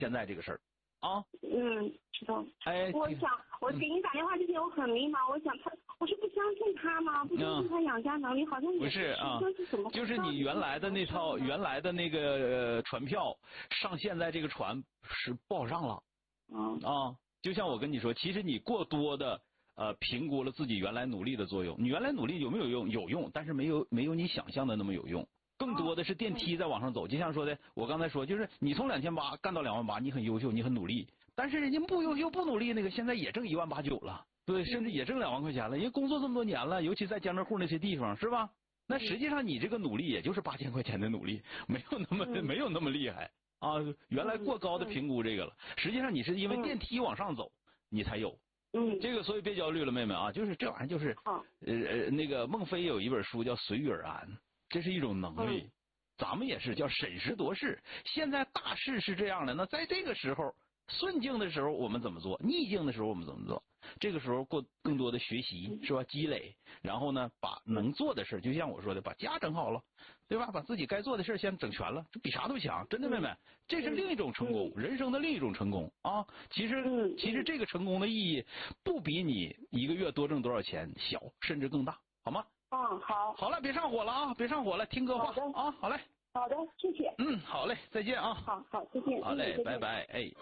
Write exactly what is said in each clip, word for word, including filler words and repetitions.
现在这个事儿啊。 嗯，知道。 哎， 我想我给你打电话之前我很迷茫，我想他我是不相信他吗？不相信他养家能力，好像也不是啊，就是你原来的那套原来的那个、呃、船票上现在这个船是不好上了。 嗯啊，就像我跟你说，其实你过多的呃评估了自己原来努力的作用。你原来努力有没有用？有用，但是没有没有你想象的那么有用。更多的是电梯在往上走，就像说的，我刚才说，就是你从两千八干到两万八，你很优秀，你很努力，但是人家不优秀不努力那个，现在也挣一万八九了，对，甚至也挣两万块钱了。人家工作这么多年了，尤其在江浙沪那些地方，是吧？那实际上你这个努力也就是八千块钱的努力，没有那么没有那么厉害啊。原来过高的评估这个了，实际上你是因为电梯往上走，你才有。 嗯， 这个所以别焦虑了，妹妹啊，就是这玩意儿就是， 呃呃那个孟非有一本书叫《随遇而安》。这是一种能力，嗯、咱们也是叫审时度势。现在大势是这样的，那在这个时候，顺境的时候我们怎么做？逆境的时候我们怎么做？这个时候过更多的学习是吧？积累，然后呢，把能做的事，就像我说的，把家整好了，对吧？把自己该做的事先整全了，这比啥都强，真的妹妹，这是另一种成功，人生的另一种成功啊！其实，其实这个成功的意义不比你一个月多挣多少钱小，甚至更大，好吗？ 嗯，好， 好了，别上火了啊，别上火了，听歌话啊，好嘞， 好的，谢谢， 嗯，好嘞，再见啊， 好好，再见， 好嘞，拜拜，哎。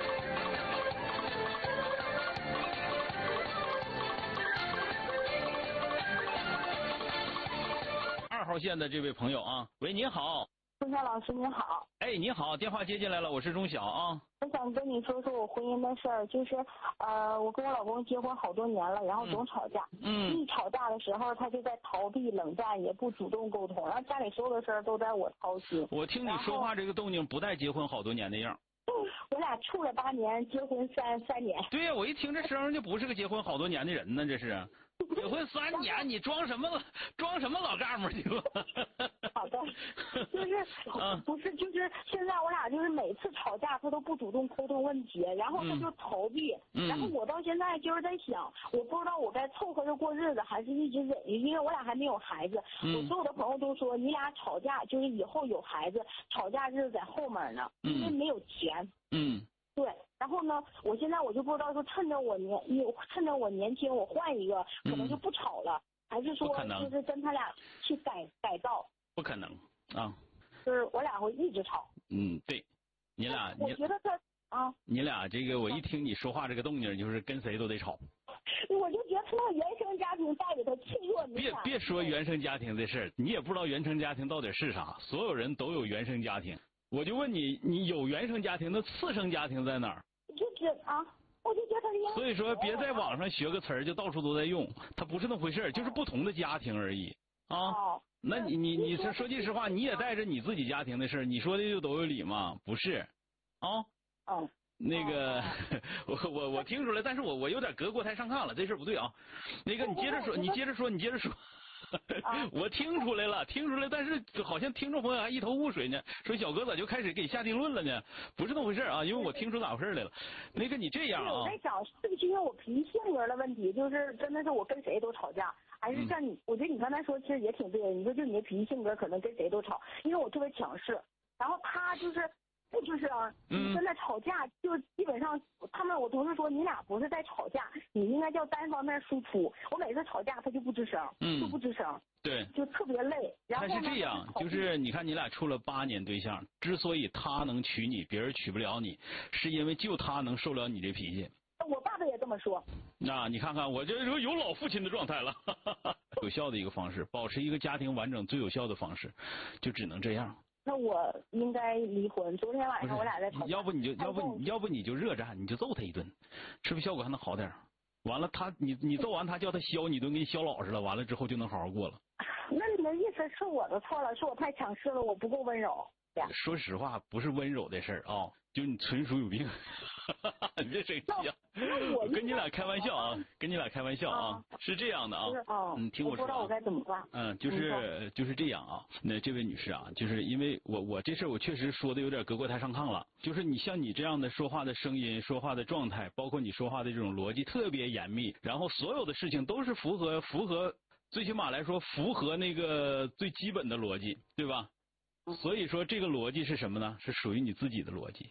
二号线的这位朋友啊，喂，您好， 钟晓老师您好。 哎，你好，电话接进来了，我是钟晓啊。 我想跟你说说我婚姻的事儿，就是呃，我跟我老公结婚好多年了，然后总吵架。 嗯。 一吵架的时候，他就在逃避、冷战，也不主动沟通，然后家里所有的事儿都在我操心。 我听你说话这个动静，不带结婚好多年的样。 我俩处了八年，结婚三三年。 对呀，我一听这声就不是个结婚好多年的人呢，这是。结婚三年，你装什么装什么老干部去吧？ 好的，就是、啊、不是就是现在我俩就是每次吵架他都不主动沟通问题，然后他就逃避， 嗯、 然后我到现在就是在想，我不知道我该凑合着过日子还是一直忍，因为我俩还没有孩子。 嗯、 我所有的朋友都说你俩吵架就是以后有孩子，吵架日子在后面呢，因为没有钱。 嗯。 对，然后呢，我现在我就不知道说趁着我年，趁着我年轻，我换一个，可能就不吵了，嗯、还是说就是跟他俩去改改造？ 不可能啊！ 就是我俩会一直吵。 嗯，对，你俩， 我觉得他啊， 你俩这个，我一听你说话这个动静，就是跟谁都得吵。 我就觉得他那原生家庭带给他脆弱敏感。 别别说原生家庭的事儿，你也不知道原生家庭到底是啥。所有人都有原生家庭。我就问你，你有原生家庭，那次生家庭在哪儿？ 就是啊，我就觉得他是。 所以说，别在网上学个词儿就到处都在用，它不是那回事儿，就是不同的家庭而已啊。 哦、 那你你你说说句实话，你也带着你自己家庭的事儿，你说的就都有理吗？不是啊。 嗯。 那个，我我我听出来，但是我我有点隔过台上炕了，这事儿不对啊。那个，你接着说，你接着说，你接着说。我听出来了，听出来，但是好像听众朋友还一头雾水呢，说小哥咋就开始给下定论了呢？不是那么回事啊，因为我听出咋回事来了。那个你这样啊， 我在想是不是因为我脾气性格的问题，就是真的是我跟谁都吵架，还是像你？嗯、我觉得你刚才说其实也挺对的，你说就你的脾气性格可能跟谁都吵，因为我特别强势，然后他就是。这就是啊，你跟他吵架，就基本上他们我同事说你俩不是在吵架，你应该叫单方面输出。我每次吵架他就不吱声， 嗯， 就不吱声， 对， 就特别累。然后他是这样，就是你看你俩处了八年对象，之所以他能娶你，别人娶不了你，是因为就他能受了你这脾气。 我爸爸也这么说。 那你看看我这有老父亲的状态了。有效的一个方式，保持一个家庭完整最有效的方式，就只能这样。 那我应该离婚。昨天晚上我俩在吵架。 要不你就要不要不你就热战，你就揍他一顿，是不是效果还能好点？完了他你你揍完他叫他削你一顿，给你削老实了，完了之后就能好好过了。 那你的意思是我的错了，是我太强势了，我不够温柔。 说实话，不是温柔的事儿啊，就你纯属有病。你别生气啊！我跟你俩开玩笑啊，跟你俩开玩笑啊，是这样的啊。嗯，听我说。 我不知道我该怎么办。 嗯，就是就是这样啊。那这位女士啊，就是因为我我这事儿我确实说的有点隔过台上炕了。就是你像你这样的说话的声音、说话的状态，包括你说话的这种逻辑特别严密，然后所有的事情都是符合符合，最起码来说符合那个最基本的逻辑，对吧？所以说这个逻辑是什么呢？是属于你自己的逻辑。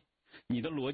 你的逻辑。